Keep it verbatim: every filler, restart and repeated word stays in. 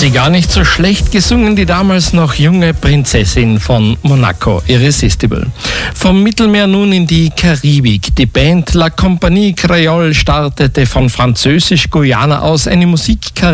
sie gar nicht so schlecht gesungen, die damals noch junge Prinzessin von Monaco, Irresistible. Vom Mittelmeer nun in die Karibik. Die Band La Compagnie Creole startete von Französisch-Guyana aus eine Musikkarriere